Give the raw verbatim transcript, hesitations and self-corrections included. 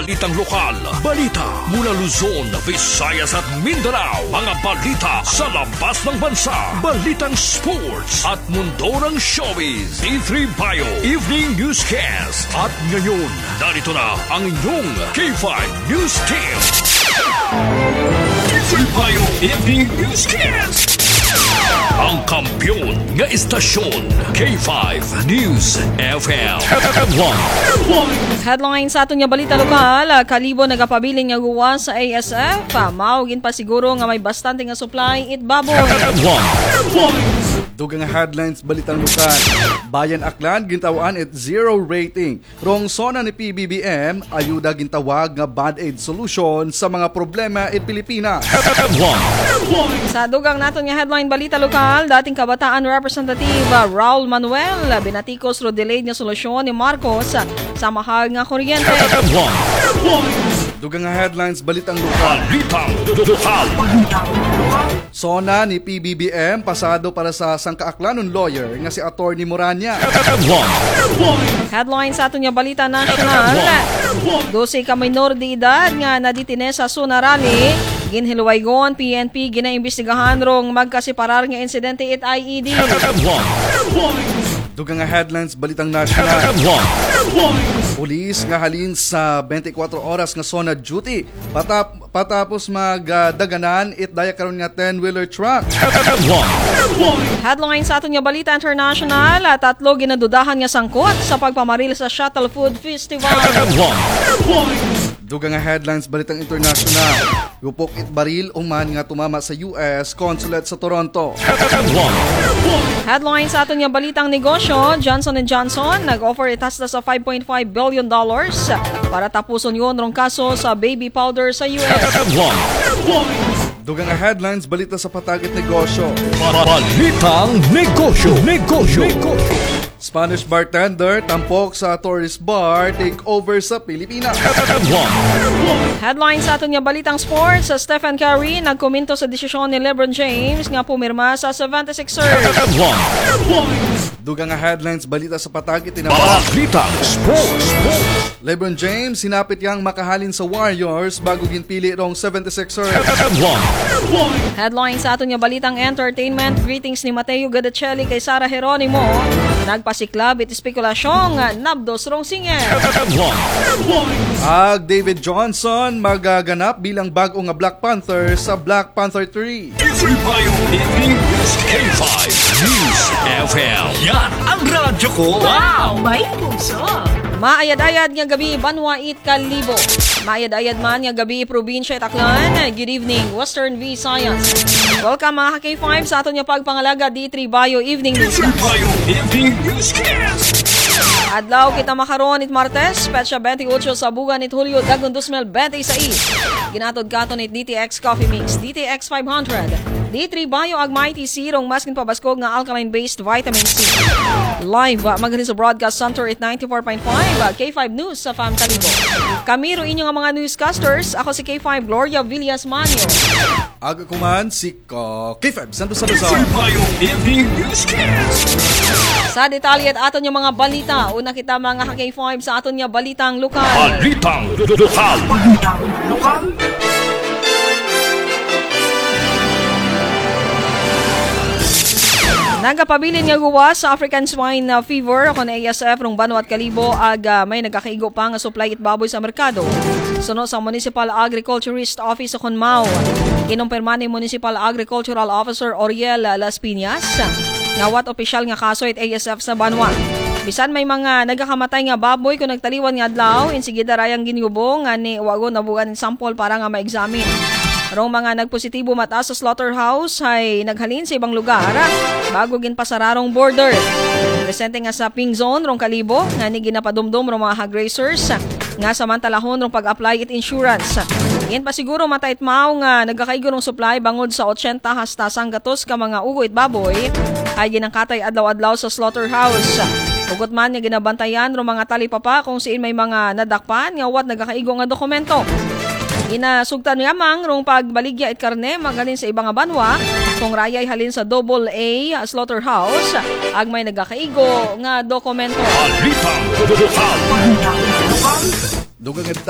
Balitang lokal, balita mula Luzon, Visayas at Mindanao. Mga balita sa labas ng bansa, balitang sports at mundo ng showbiz. D three Bio Evening Newscast. At ngayon, narito na ang inyong K five News Team. D three Bio Evening Newscast. Ang kampiyon nga istasyon, K five News F M. Headline sa aton nga balita lokal, kalibo nagapabiling nga guwa sa A S F, maugin pa siguro nga may bastante nga supply it baboy. Dugang headlines balitang lokal. Bayan Aklan gintawan at zero rating. Rong sona ni P B B M ayuda gintawag nga band aid solution sa mga problema at Pilipinas. Sa dugang naton nga headline balita lokal, dating kabataan representative Raul Manuel binatikos ro delayed nga solusyon ni Marcos sa mahal nga kuryente. Dugang headlines balitang lokal. Balitang lokal. Sona ni P B B M pasado para sa sangkaaklanon lawyer nga si Attorney Morania. Headline sa aton nga balita national, dose ka minor de edad nga naditine sa Sunarali, ginhiluwaygon P N P ginaimbestigahan rong magkasiparar nga insidente it I E D. Dugang nga headlines balitang national. Pulis nga halin sa twenty-four oras nga sona duty patap patapos magdaganan it daya karon nga ten-wheeler truck. Headline sa aton nga balita international, tatlo ginadudahan nga sangkot sa pagpamaril sa Shuttle Food Festival. Dugang nga headlines balitang international. Gupok it baril uman nga tumama sa U S consulate sa Toronto. Headline sa aton nga balitang negosyo, Johnson and Johnson nag-offer itasda sa five point five billion dollars para tapuson yun rong kaso sa baby powder sa U S. Dugang nga headlines balita sa patagit negosyo. Balitang negosyo, negosyo, negosyo. Spanish bartender tampok sa tourist bar take over sa Pilipinas. Headline sa aton nga balitang sports, sa Stephen Curry nagkomento sa desisyon ni LeBron James nga pumirma sa seventy-sixers. Dugang nga headlines balita sa patagit tinabas. Balitang sports. LeBron James sinapit yang makahalin sa Warriors bago ginpili rong seventy-sixers. Headline sa aton nga balitang entertainment, greetings ni Mateo Gadacelli kay Sara Geronimo. Nagpasiklab it espekulasyon nga nabdos rong singer. Ag David Johnson magaganap bilang bago nga Black Panther sa Black Panther three. K five News F M. Yan ang radyo ko. Wow, may puso. Maayad-ayad nga gabi, Banwa it Kalibo. Maayad-ayad man nga gabi, Probinsya it Aklan. Good evening, Western Visayas. Welcome mga K five sa aton nga pagpangalaga D three Bio Evening Newscast. Adlaw kita makaron it Martes, petsa twenty-eight sa buwan it Hulyo dagon twenty twenty-six. Ginatod katon it D T X Coffee Mix, D T X five hundred. D three Bio ag Mighty C rong maskin pabaskog nga alkaline-based vitamin C. Live uh, magaling sa Broadcast Center at ninety-four point five uh, K five News sa F A M Kalibo. Kami ro inyo nga mga newscasters, ako si K five Gloria Villas Manio. Aga kuman si uh, K five Santos Salazar. Sa detalye at aton yung mga balita, una kita mga K five sa aton nga balitang lokal. Balitang lokal. Balitang lokal. Nagapabilin nga guwa sa African Swine Fever ako na A S F rong Banwa at Kalibo ag uh, may nagakaigo pa nga supply it baboy sa merkado. Suno sa Municipal Agriculturist Office sa Conmao. Kinumpirma ni Municipal Agricultural Officer Oriel Las Piñas ngawat opisyal nga kaso it A S F sa Banwa. Bisan may mga nagakamatay nga baboy kung nagtaliwan nga adlaw, insigida rayang ginyubong nga ni wago nabugan sample para nga ma-examine. Rong mga nagpositibo mataas sa slaughterhouse ay naghalin sa ibang lugar bago ginpasararong border. Presente nga sa pink zone rong Kalibo nga ni ginapadumdum rong mga hog racers nga samantalahon rong pag-apply it insurance. Yan pa siguro matayt mao nga nagakaigo rong supply bangod sa eighty hasta sanggatos ka mga ugo it baboy ay ginangkatay adlaw-adlaw sa slaughterhouse. Ugot man nga ginabantayan rong mga talipapa kung siin may mga nadakpan nga wat nagakaigo nga dokumento. Inasugtan yamang rong pagbaligya it karne magalin sa ibang banwa kung rayay halin sa double A slaughterhouse ag may nagakaigo nga dokumento. Balitang lokal. Dugang